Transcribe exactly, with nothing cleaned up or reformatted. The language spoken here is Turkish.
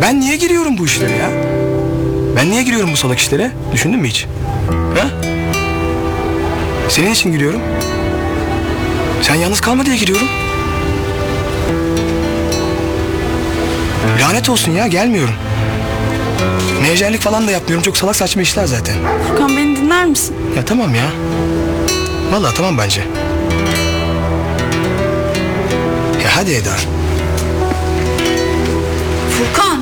Ben niye giriyorum bu işlere ya? Ben niye giriyorum bu salak işlere? Düşündün mü hiç? Ha? Senin için giriyorum. Sen yalnız kalma diye giriyorum. Lanet olsun ya, gelmiyorum. Menajerlik falan da yapmıyorum. Çok salak saçma işler zaten. Furkan, beni dinler misin? Ya tamam ya. Vallahi tamam bence. Ya hadi Eda. Furkan!